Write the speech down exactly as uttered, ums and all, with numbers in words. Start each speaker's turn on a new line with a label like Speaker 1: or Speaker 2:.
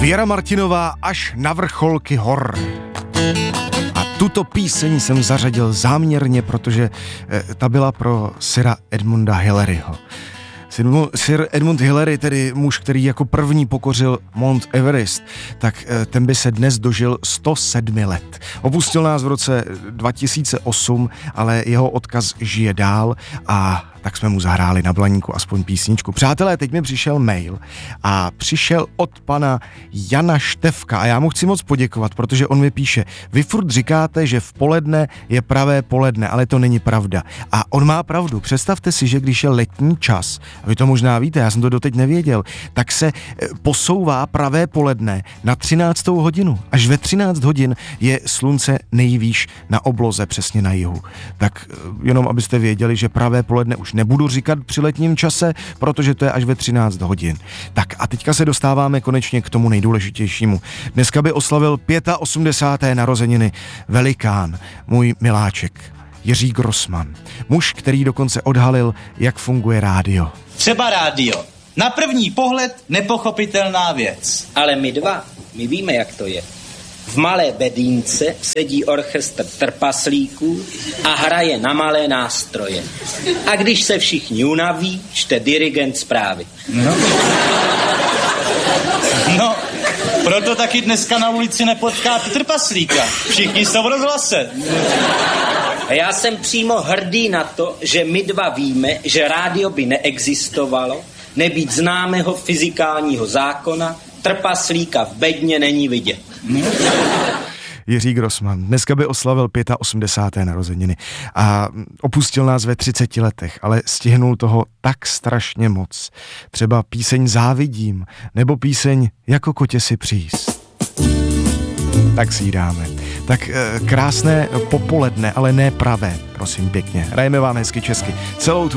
Speaker 1: Věra Martinová až na vrcholky hor. A tuto píseň jsem zařadil záměrně, protože ta byla pro Sira Edmunda Hillaryho. Sir Edmund Hillary, tedy muž, který jako první pokořil Mount Everest, tak ten by se dnes dožil sto sedm let. Opustil nás v roce dva tisíce osm, ale jeho odkaz žije dál a tak jsme mu zahráli na blaníku aspoň písničku. Přátelé, teď mi přišel mail a přišel od pana Jana Štefka a já mu chci moc poděkovat, protože on mi píše: vy furt říkáte, že v poledne je pravé poledne, ale to není pravda. A on má pravdu. Představte si, že když je letní čas, a vy to možná víte, já jsem to doteď nevěděl, tak se posouvá pravé poledne na třináctou hodinu. Až ve třináct hodin je slunce nejvýš na obloze, přesně na jihu. Tak jenom abyste věděli, že pravé poledne už nebudu říkat při letním čase, protože to je až ve třináct hodin. Tak a teďka se dostáváme konečně k tomu nejdůležitějšímu. Dneska by oslavil osmdesáté páté narozeniny velikán, můj miláček, Jiří Grossman. Muž, který dokonce odhalil, jak funguje rádio.
Speaker 2: Třeba rádio. Na první pohled nepochopitelná věc.
Speaker 3: Ale my dva, my víme, jak to je. V malé bedínce sedí orchestr trpaslíků a hraje na malé nástroje. A když se všichni unaví, čte dirigent zprávy.
Speaker 2: No. No, proto taky dneska na ulici nepotkáte trpaslíka. Všichni jsou v rozhlase.
Speaker 3: A já jsem přímo hrdý na to, že my dva víme, že rádio by neexistovalo, nebýt známého fyzikálního zákona, trpaslíka v bedně není vidět.
Speaker 1: Jiří Grossman dneska by oslavil osmdesáté páté narozeniny a opustil nás ve třiceti letech, ale stihnul toho tak strašně moc. Třeba píseň Závidím nebo píseň Jako kotě si příst. Tak si ji dáme. Tak krásné popoledne, ale ne pravé, prosím pěkně. Hrajeme vám hezky česky celou tu